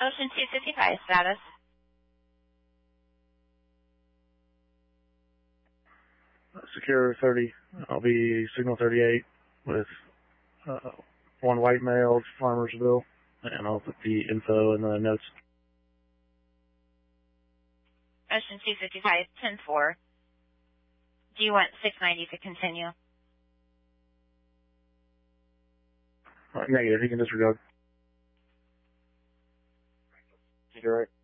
Ocean 255 status. Secure 30. I'll be signal 38 with one white male, Farmersville, and I'll put the info in the notes. Ocean 255, 10-4. Do you want 690 to continue? Negative, you can disregard. You're right.